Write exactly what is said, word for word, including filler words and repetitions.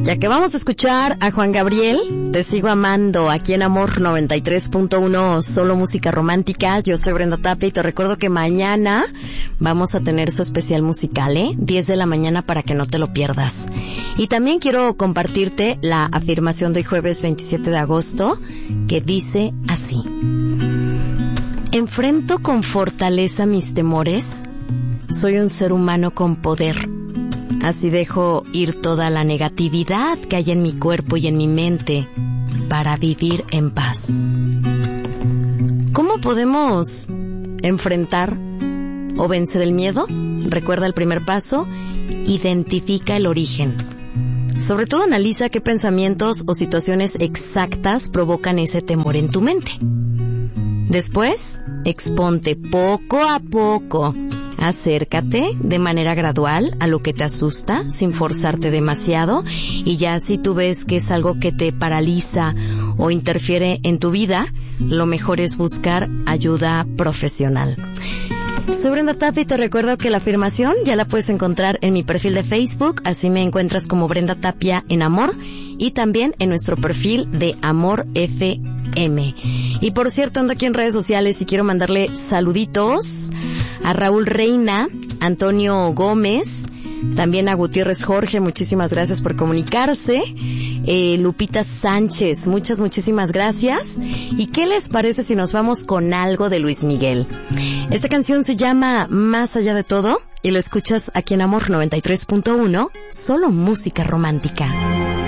Ya que vamos a escuchar a Juan Gabriel, Te sigo amando, aquí en Amor noventa y tres punto uno, solo música romántica. Yo soy Brenda Tapia y te recuerdo que mañana vamos a tener su especial musical, ¿eh? diez de la mañana para que no te lo pierdas. Y también quiero compartirte la afirmación de hoy jueves veintisiete de agosto, que dice así: enfrento con fortaleza mis temores, soy un ser humano con poder. Así dejo ir toda la negatividad que hay en mi cuerpo y en mi mente para vivir en paz. ¿Cómo podemos enfrentar o vencer el miedo? Recuerda el primer paso, identifica el origen. Sobre todo analiza qué pensamientos o situaciones exactas provocan ese temor en tu mente. Después, exponte poco a poco. Acércate de manera gradual a lo que te asusta, sin forzarte demasiado, y ya si tú ves que es algo que te paraliza o interfiere en tu vida, lo mejor es buscar ayuda profesional. Soy Brenda Tapia y te recuerdo que la afirmación ya la puedes encontrar en mi perfil de Facebook, así me encuentras como Brenda Tapia en Amor, y también en nuestro perfil de Amor F M. Y por cierto, ando aquí en redes sociales y quiero mandarle saluditos a Raúl Reina, Antonio Gómez, también a Gutiérrez Jorge, muchísimas gracias por comunicarse, eh, Lupita Sánchez, muchas, muchísimas gracias. ¿Y qué les parece si nos vamos con algo de Luis Miguel? Esta canción se llama Más allá de todo y lo escuchas aquí en Amor noventa y tres punto uno, solo música romántica.